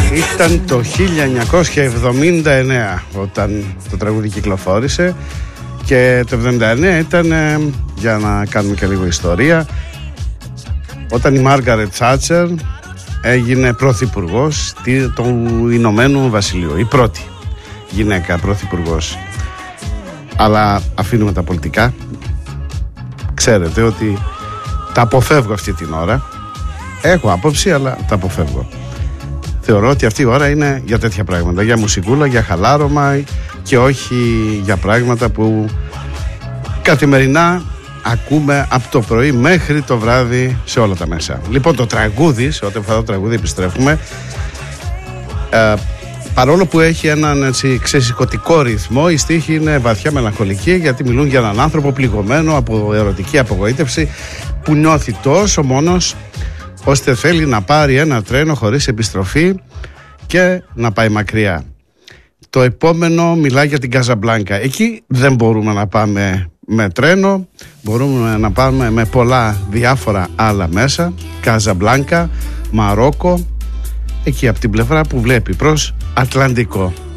Ήταν το 1979 όταν το τραγούδι κυκλοφόρησε και το 1979 ήταν, για να κάνουμε και λίγο ιστορία, όταν η Μάργαρετ Θάτσερ έγινε πρωθυπουργός του Ηνωμένου Βασιλείου, η πρώτη γυναίκα πρωθυπουργός. Αλλά αφήνουμε τα πολιτικά. Ξέρετε ότι τα αποφεύγω αυτή την ώρα. Έχω άποψη, αλλά τα αποφεύγω. Θεωρώ ότι αυτή η ώρα είναι για τέτοια πράγματα, για μουσικούλα, για χαλάρωμα και όχι για πράγματα που καθημερινά ακούμε από το πρωί μέχρι το βράδυ σε όλα τα μέσα. Λοιπόν, το τραγούδι, σε ό,τι αφορά το τραγούδι επιστρέφουμε, παρόλο που έχει έναν έτσι ξεσηκωτικό ρυθμό, η στίχη είναι βαθιά μελαγχολική, γιατί μιλούν για έναν άνθρωπο πληγωμένο από ερωτική απογοήτευση που νιώθει τόσο μόνος ώστε θέλει να πάρει ένα τρένο χωρίς επιστροφή και να πάει μακριά. Το επόμενο μιλάει για την Καζαμπλάνκα. Εκεί δεν μπορούμε να πάμε με τρένο, μπορούμε να πάμε με πολλά διάφορα άλλα μέσα. Καζαμπλάνκα, Μαρόκο, εκεί από την πλευρά που βλέπει προς Ατλαντικό.